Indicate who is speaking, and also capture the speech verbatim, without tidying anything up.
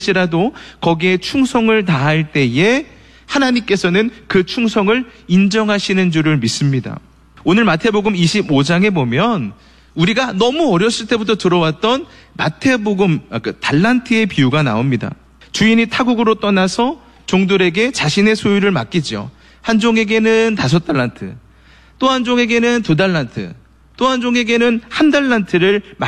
Speaker 1: 할지라도 거기에 충성을 다할 때에 하나님께서는 그 충성을 인정하시는 줄을 믿습니다. 오늘 마태복음 이십오 장에 보면 우리가 너무 어렸을 때부터 들어왔던 마태복음 그 달란트의 비유가 나옵니다. 주인이 타국으로 떠나서 종들에게 자신의 소유를 맡기죠. 한 종에게는 다섯 달란트, 또 한 종에게는 두 달란트, 또 한 종에게는 한 달란트를